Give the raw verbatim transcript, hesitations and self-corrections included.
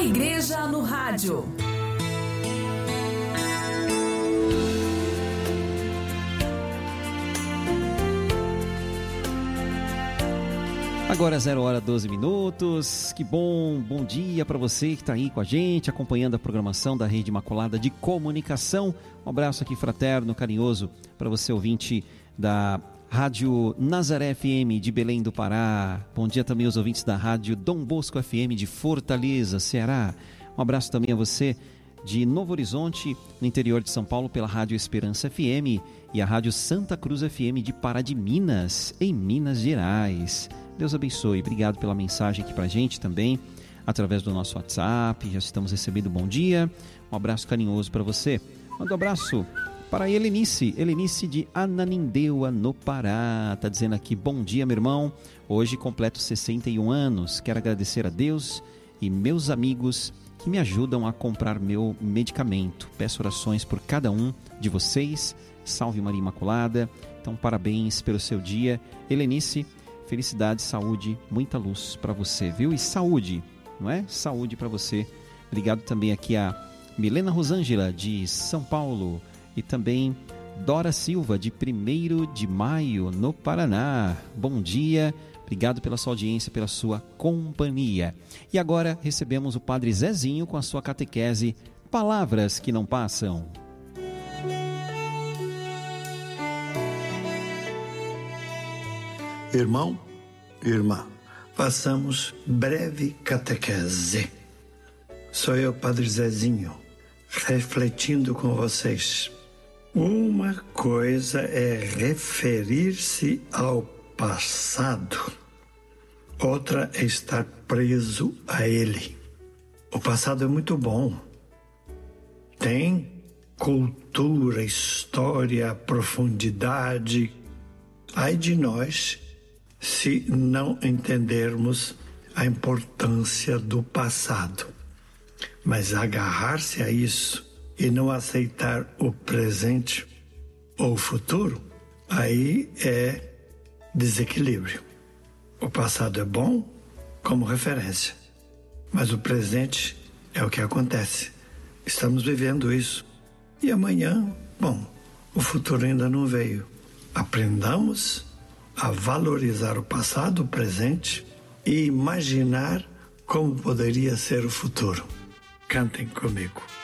Igreja no Rádio. Agora zero hora doze minutos, que bom, bom dia para você que está aí com a gente, acompanhando a programação da Rede Imaculada de Comunicação. Um abraço aqui fraterno, carinhoso para você ouvinte da Rádio Nazaré F M de Belém do Pará. Bom dia também aos ouvintes da Rádio Dom Bosco F M de Fortaleza, Ceará. Um abraço também a você de Novo Horizonte, no interior de São Paulo, pela Rádio Esperança F M e a Rádio Santa Cruz F M de Pará de Minas, em Minas Gerais. Deus abençoe. Obrigado pela mensagem aqui pra gente também, através do nosso WhatsApp. Já estamos recebendo bom dia. Um abraço carinhoso para você. Manda um abraço para a Helenice, Helenice de Ananindeua, no Pará. Está dizendo aqui, bom dia, meu irmão. Hoje completo sessenta e um anos. Quero agradecer a Deus e meus amigos que me ajudam a comprar meu medicamento. Peço orações por cada um de vocês. Salve Maria Imaculada. Então, parabéns pelo seu dia. Helenice, felicidade, saúde, muita luz para você, viu? E saúde, não é? Saúde para você. Obrigado também aqui a Milena Rosângela, de São Paulo. E também Dora Silva, de primeiro de maio, no Paraná. Bom dia, obrigado pela sua audiência, pela sua companhia. E agora recebemos o Padre Zezinho com a sua catequese Palavras que não Passam. Irmão, irmã, façamos breve catequese. Sou eu, Padre Zezinho, refletindo com vocês. Uma coisa é referir-se ao passado, outra é estar preso a ele. O passado é muito bom. Tem cultura, história, profundidade. Ai de nós se não entendermos a importância do passado. Mas agarrar-se a isso e não aceitar o presente ou o futuro, aí é desequilíbrio. O passado é bom como referência, mas o presente é o que acontece. Estamos vivendo isso. E amanhã, bom, o futuro ainda não veio. Aprendamos a valorizar o passado, o presente e imaginar como poderia ser o futuro. Cantem comigo.